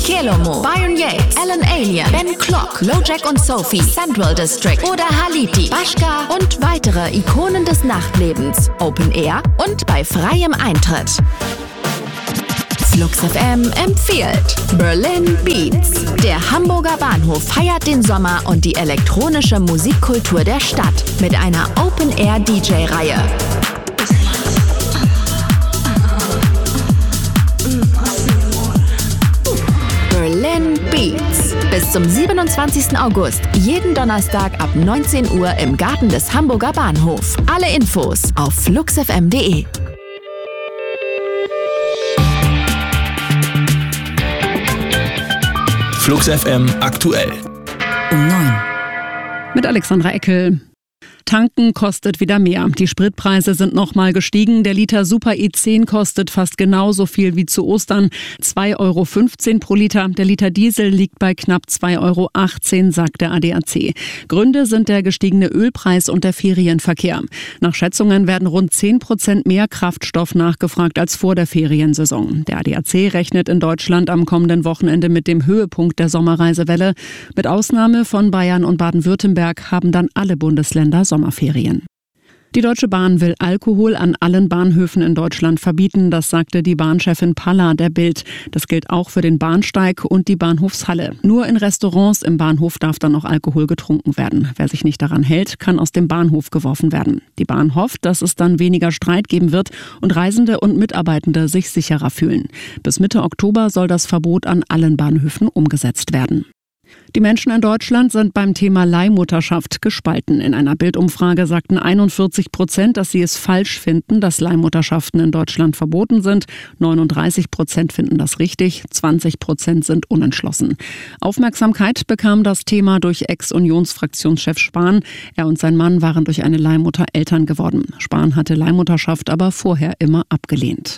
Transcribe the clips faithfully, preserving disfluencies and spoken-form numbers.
Kelomo, Byron Yates, Alan Alien, Ben Clock, LoJack und Sophie, Central District oder Haliti, Bashka und weitere Ikonen des Nachtlebens. Open Air und bei freiem Eintritt. Flux F M empfiehlt Berlin Beats. Der Hamburger Bahnhof feiert den Sommer und die elektronische Musikkultur der Stadt mit einer Open-Air-D J-Reihe. Berlin Beats. Bis zum siebenundzwanzigsten August, jeden Donnerstag ab neunzehn Uhr im Garten des Hamburger Bahnhofs. Alle Infos auf flux f m punkt d e. Flux F M aktuell. Um neun. Mit Alexandra Eckel. Tanken kostet wieder mehr. Die Spritpreise sind nochmal gestiegen. Der Liter Super E zehn kostet fast genauso viel wie zu Ostern. zwei Euro fünfzehn pro Liter. Der Liter Diesel liegt bei knapp zwei Euro achtzehn, sagt der A D A C. Gründe sind der gestiegene Ölpreis und der Ferienverkehr. Nach Schätzungen werden rund zehn Prozent mehr Kraftstoff nachgefragt als vor der Feriensaison. Der A D A C rechnet in Deutschland am kommenden Wochenende mit dem Höhepunkt der Sommerreisewelle. Mit Ausnahme von Bayern und Baden-Württemberg haben dann alle Bundesländer Sommerferien. Die Deutsche Bahn will Alkohol an allen Bahnhöfen in Deutschland verbieten, das sagte die Bahnchefin Palla der Bild. Das gilt auch für den Bahnsteig und die Bahnhofshalle. Nur in Restaurants im Bahnhof darf dann noch Alkohol getrunken werden. Wer sich nicht daran hält, kann aus dem Bahnhof geworfen werden. Die Bahn hofft, dass es dann weniger Streit geben wird und Reisende und Mitarbeitende sich sicherer fühlen. Bis Mitte Oktober soll das Verbot an allen Bahnhöfen umgesetzt werden. Die Menschen in Deutschland sind beim Thema Leihmutterschaft gespalten. In einer Bildumfrage sagten einundvierzig Prozent, dass sie es falsch finden, dass Leihmutterschaften in Deutschland verboten sind. neununddreißig Prozent finden das richtig, zwanzig Prozent sind unentschlossen. Aufmerksamkeit bekam das Thema durch Ex-Unionsfraktionschef Spahn. Er und sein Mann waren durch eine Leihmutter Eltern geworden. Spahn hatte Leihmutterschaft aber vorher immer abgelehnt.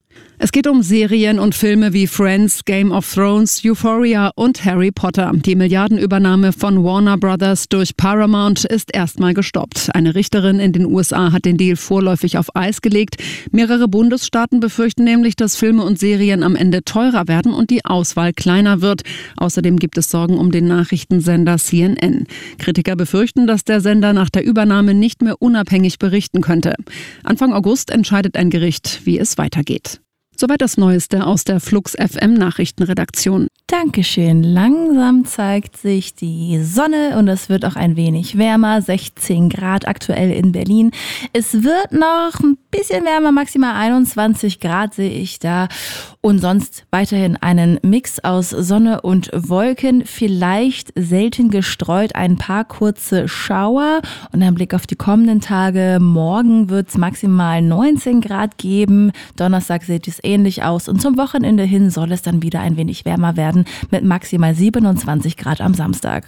Es geht um Serien und Filme wie Friends, Game of Thrones, Euphoria und Harry Potter. Die Milliardenübernahme von Warner Brothers durch Paramount ist erstmal gestoppt. Eine Richterin in den U S A hat den Deal vorläufig auf Eis gelegt. Mehrere Bundesstaaten befürchten nämlich, dass Filme und Serien am Ende teurer werden und die Auswahl kleiner wird. Außerdem gibt es Sorgen um den Nachrichtensender C N N. Kritiker befürchten, dass der Sender nach der Übernahme nicht mehr unabhängig berichten könnte. Anfang August entscheidet ein Gericht, wie es weitergeht. Soweit das Neueste aus der Flux F M Nachrichtenredaktion. Dankeschön. Langsam zeigt sich die Sonne und es wird auch ein wenig wärmer. sechzehn Grad aktuell in Berlin. Es wird noch ein bisschen wärmer, maximal einundzwanzig Grad sehe ich da. Und sonst weiterhin einen Mix aus Sonne und Wolken. Vielleicht selten gestreut ein paar kurze Schauer. Und ein Blick auf die kommenden Tage. Morgen wird es maximal neunzehn Grad geben. Donnerstag sieht es ähnlich aus. Und zum Wochenende hin soll es dann wieder ein wenig wärmer werden mit maximal siebenundzwanzig Grad am Samstag.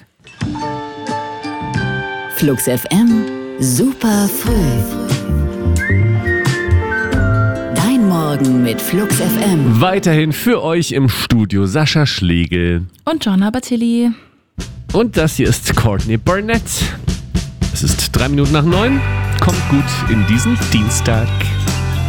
Flux F M, super früh. Dein Morgen mit Flux F M. Weiterhin für euch im Studio Sascha Schlegel. Und John Abertilli. Und das hier ist Courtney Barnett. Es ist drei Minuten nach neun. Kommt gut in diesen Dienstag.